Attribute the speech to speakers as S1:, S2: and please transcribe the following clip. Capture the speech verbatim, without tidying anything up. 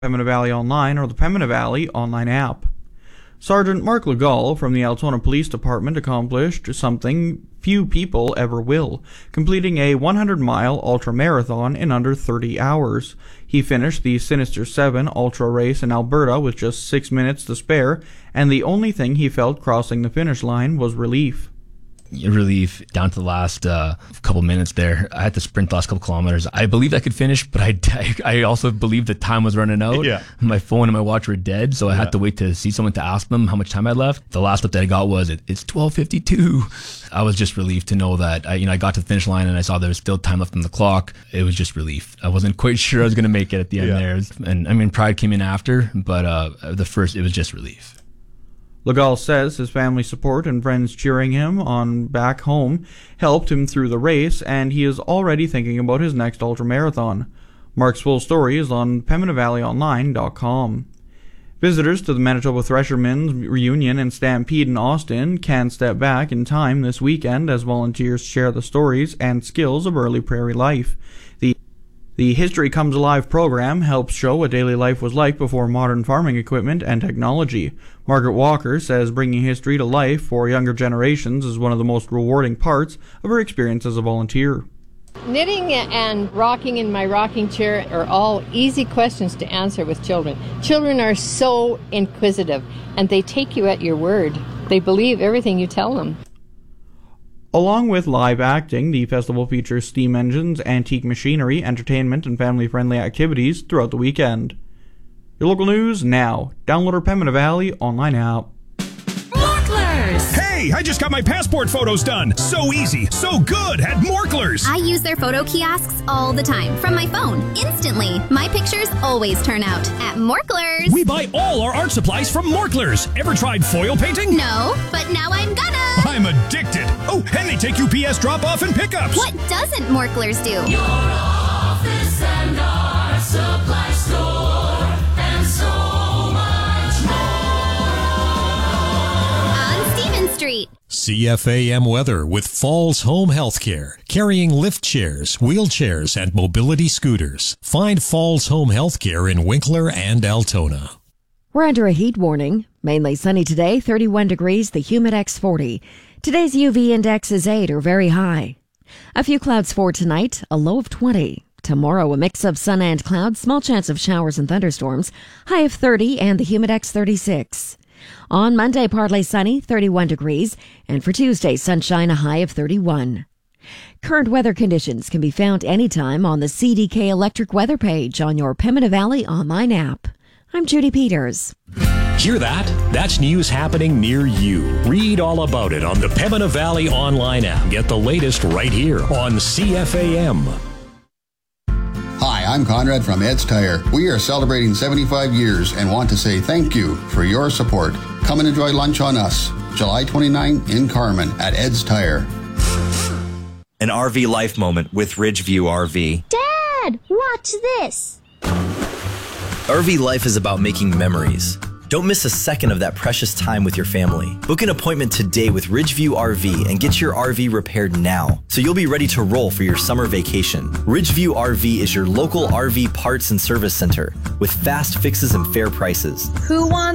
S1: Pembina Valley Online or the Pembina Valley Online app. Sergeant Mark Legal from the Altona Police Department accomplished something few people ever will, completing a one hundred mile ultra-marathon in under thirty hours. He finished the Sinister seven ultra race in Alberta with just six minutes to spare, and the only thing he felt crossing the finish line was relief.
S2: Relief down to the last uh, couple minutes there. I had to sprint the last couple kilometers. I believed I could finish, but I, I also believed the time was running out.
S3: Yeah.
S2: My phone and my watch were dead, so I
S3: yeah.
S2: had to wait to see someone to ask them how much time I left. The last update I got was it, it's twelve fifty-two. I was just relieved to know that I, you know, I got to the finish line and I saw there was still time left on the clock. It was just relief. I wasn't quite sure I was going to make it at the end
S3: yeah.
S2: there. And I mean, pride came in after, but uh, the first, it was just relief.
S1: Legal says his family support and friends cheering him on back home helped him through the race, and he is already thinking about his next ultramarathon. Mark's full story is on Pembina Valley Online dot com. Visitors to the Manitoba Threshermen's Reunion and Stampede in Austin can step back in time this weekend as volunteers share the stories and skills of early prairie life. The The History Comes Alive program helps show what daily life was like before modern farming equipment and technology. Margaret Walker says bringing history to life for younger generations is one of the most rewarding parts of her experience as a volunteer.
S4: Knitting and rocking in my rocking chair are all easy questions to answer with children. Children are so inquisitive, and they take you at your word. They believe everything you tell them.
S1: Along with live acting, the festival features steam engines, antique machinery, entertainment, and family-friendly activities throughout the weekend. Your local news now. Download our Pembina Valley Online app.
S5: Morklers!
S3: Hey, I just got my passport photos done. So easy, so good at Morklers.
S6: I use their photo kiosks all the time from my phone, instantly. My pictures always turn out at Morklers.
S3: We buy all our art supplies from Morklers. Ever tried foil painting?
S6: No, but now I'm gonna.
S3: I'm addicted. Oh, and they take U P S drop-off and pickups.
S6: What doesn't Morklers do?
S5: Your office and art supply store, and so much more.
S6: On Stephen Street.
S7: C F A M weather with Falls Home Healthcare, carrying lift chairs, wheelchairs, and mobility scooters. Find Falls Home Healthcare in Winkler and Altona.
S8: We're under a heat warning. Mainly sunny today, thirty-one degrees, the Humidex forty. Today's U V index is eight or very high. A few clouds for tonight, a low of twenty. Tomorrow, a mix of sun and clouds, small chance of showers and thunderstorms, high of thirty and the Humidex thirty-six. On Monday, partly sunny, thirty-one degrees, and for Tuesday, sunshine, a high of thirty-one. Current weather conditions can be found anytime on the C D K Electric Weather page on your Pembina Valley Online app. I'm Judy Peters.
S7: Hear that? That's news happening near you. Read all about it on the Pembina Valley Online app. Get the latest right here on C F A M.
S9: Hi, I'm Conrad from Ed's Tire. We are celebrating seventy-five years and want to say thank you for your support. Come and enjoy lunch on us, July twenty-ninth in Carman at Ed's Tire.
S10: An R V life moment with Ridgeview R V.
S11: Dad, watch this.
S10: R V life is about making memories. Don't miss a second of that precious time with your family. Book an appointment today with Ridgeview R V and get your R V repaired now, so you'll be ready to roll for your summer vacation. Ridgeview R V is your local R V parts and service center with fast fixes and fair prices.
S11: Who wants